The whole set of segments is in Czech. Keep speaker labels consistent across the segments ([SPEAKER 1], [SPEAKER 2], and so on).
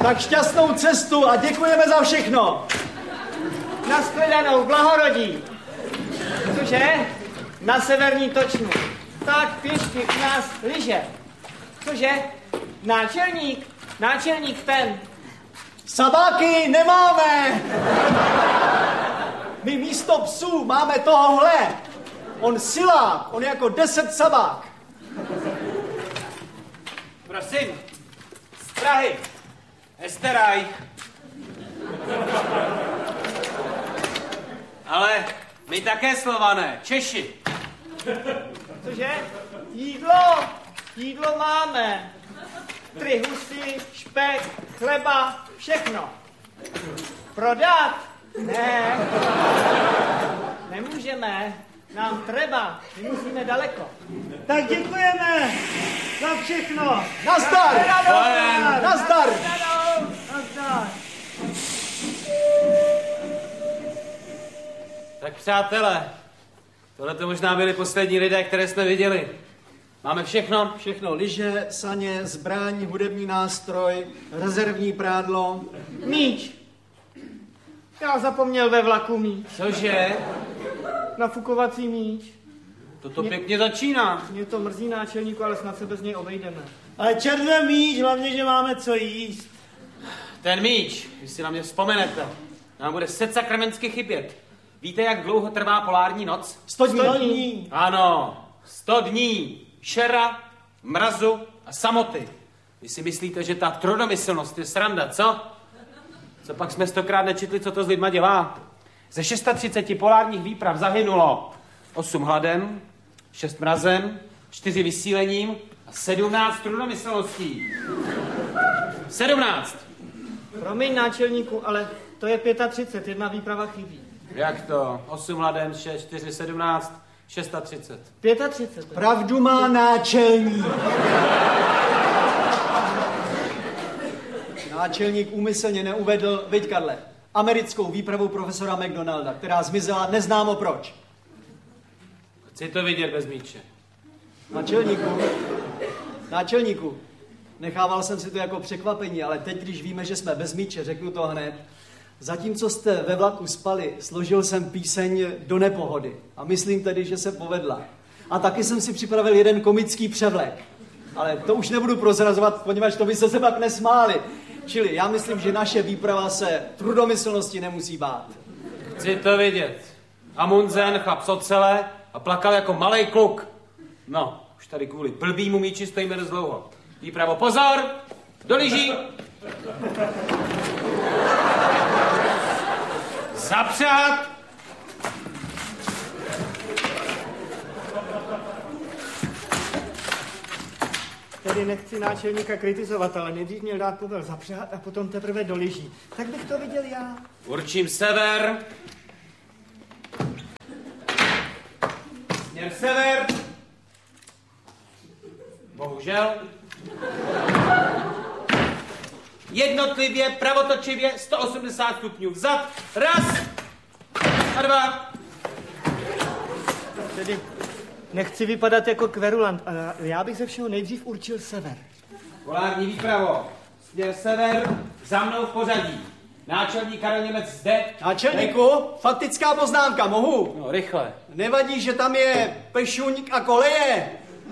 [SPEAKER 1] Tak šťastnou cestu a děkujeme za všechno.
[SPEAKER 2] Nashledanou, Blahorodí. Cože? Na severní točnu. Tak pěšky u nás lyže. Cože? Náčelník ten.
[SPEAKER 1] Sabáky nemáme. My místo psů máme tohohle. On silák, on je jako 10 sabák.
[SPEAKER 3] Prosím, z Prahy. Esteraj. Ale my také Slované, Češi.
[SPEAKER 2] Cože? Jídlo máme. 3 husy, špek, chleba, všechno. Prodat? Ne. Nemůžeme. Nám treba. My musíme daleko.
[SPEAKER 4] Tak děkujeme za všechno.
[SPEAKER 1] Nazdar! Nazdar!
[SPEAKER 4] Nazdar.
[SPEAKER 3] Tak přátelé, tohle to možná byli poslední lidé, které jsme viděli. Máme všechno?
[SPEAKER 1] Všechno, lyže, saně, zbraň, hudební nástroj, rezervní prádlo.
[SPEAKER 2] Míč. Já zapomněl ve vlaku míč.
[SPEAKER 3] Cože?
[SPEAKER 2] Nafukovací míč.
[SPEAKER 3] Toto pěkně začíná.
[SPEAKER 2] Mě to mrzí, náčelníku, ale snad se bez něj obejdeme.
[SPEAKER 4] Ale červe míč, hlavně, že máme co jíst.
[SPEAKER 3] Ten míč, když si na mě vzpomenete, nám bude secakrmensky chybět. Víte, jak dlouho trvá polární noc?
[SPEAKER 1] 100 dní.
[SPEAKER 3] Ano, 100 dní. Šera, mrazu a samoty. Vy si myslíte, že ta trodomyslnost je sranda, co? Co pak jsme 100krát nečetli, co to s lidma dělá? Ze 630 polárních výprav zahynulo 8 hladem, 6 mrazem, 4 vysílením a 17 trodomyslností. 17.
[SPEAKER 2] Promiň, náčelníku, ale to je 35, jedna výprava chybí.
[SPEAKER 3] Jak to? 8 hladem, 6, 4, 17, 630.
[SPEAKER 2] 35.
[SPEAKER 1] Pravdu má náčelník. Náčelník úmyslně neuvedl, viď Karle, americkou výpravu profesora McDonalda, která zmizela neznámo proč.
[SPEAKER 3] Chci to vidět bez míče.
[SPEAKER 1] Náčelníku, nechával jsem si to jako překvapení, ale teď, když víme, že jsme bez míče, řeknu to hned. Zatímco jste ve vlaku spali, složil jsem píseň Do nepohody. A myslím tedy, že se povedla. A taky jsem si připravil jeden komický převlek. Ale to už nebudu prozrazovat, poněvadž to byste se pak nesmáli. Čili já myslím, že naše výprava se trudomyslnosti nemusí bát.
[SPEAKER 3] Chci to vidět. Amundsen, chlap z ocele a plakal jako malej kluk. No, už tady kvůli blbýmu míči stojíme dost dlouho. Výpravo, pozor! Do lyží! Zapřát!
[SPEAKER 2] Tedy nechci náčelníka kritizovat, ale nejdřív měl dát povel zapřát a potom teprve do lyží. Tak bych to viděl já.
[SPEAKER 3] Určím sever. Směr sever. Bohužel. Jednotlivě, pravotočivě, 180 stupňů vzad. Raz a 2.
[SPEAKER 2] Tedy nechci vypadat jako kverulant, ale já bych ze všeho nejdřív určil sever.
[SPEAKER 3] Polární výpravo. Směr sever, za mnou v pořadí. Náčelník Karel Němec zde.
[SPEAKER 1] Náčelníku, faktická poznámka, mohu?
[SPEAKER 3] No, rychle.
[SPEAKER 1] Nevadí, že tam je pešuňk a koleje?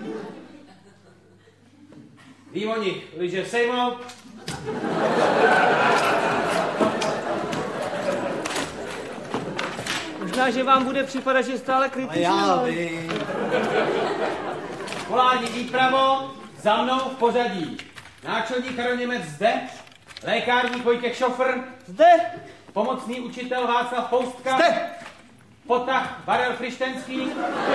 [SPEAKER 3] Vím o nich. Lyže sejmout.
[SPEAKER 2] Možná, že vám bude připadat, že stále
[SPEAKER 1] A
[SPEAKER 2] kritizuju.
[SPEAKER 1] já vím.
[SPEAKER 3] Polární výpravo, za mnou v pořadí. Náčelník Karel Němec zde. Lékárník Vojtěch Šofr.
[SPEAKER 2] Zde.
[SPEAKER 3] Pomocný učitel Václav Poustka.
[SPEAKER 1] Zde.
[SPEAKER 3] Potah Barel Frištenský.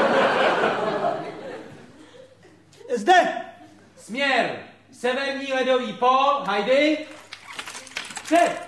[SPEAKER 2] Zde.
[SPEAKER 3] Směr severní ledový pól. Hajdy. Před.